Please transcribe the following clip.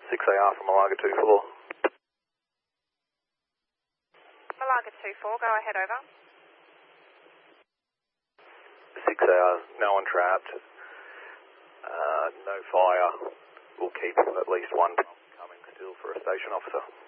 6AR from Malaga 24. Malaga 24, go ahead, over. 6AR, no one trapped. No fire. We'll keep at least one pump coming still for a station officer.